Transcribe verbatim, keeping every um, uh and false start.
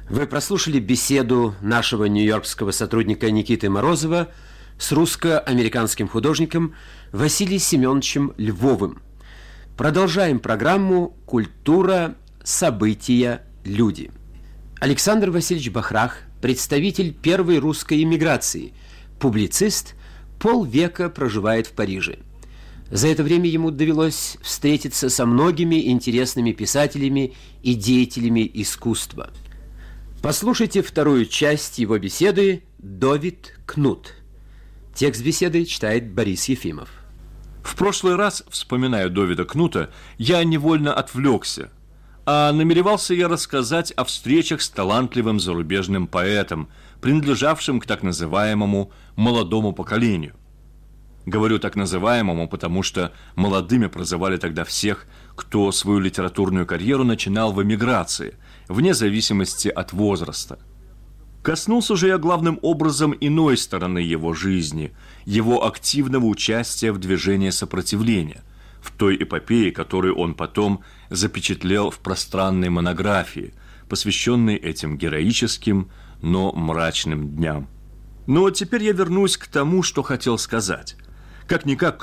Вы прослушали беседу нашего нью-йоркского сотрудника Никиты Морозова с русско-американским художником Василием Семеновичем Львовым. Продолжаем программу «Культура, события, люди». Александр Васильевич Бахрах, представитель первой русской эмиграции, публицист, полвека проживает в Париже. За это время ему довелось встретиться со многими интересными писателями и деятелями искусства. Послушайте вторую часть его беседы «Довид Кнут». Текст беседы читает Борис Ефимов. В прошлый раз, вспоминая Довида Кнута, я невольно отвлекся, а намеревался я рассказать о встречах с талантливым зарубежным поэтом, принадлежавшим к так называемому «молодому поколению». Говорю так называемому, потому что молодыми прозывали тогда всех, кто свою литературную карьеру начинал в эмиграции, вне зависимости от возраста. Коснулся же я главным образом иной стороны его жизни, его активного участия в движении сопротивления, в той эпопее, которую он потом запечатлел в пространной монографии, посвященной этим героическим, но мрачным дням. Но теперь я вернусь к тому, что хотел сказать. Как-никак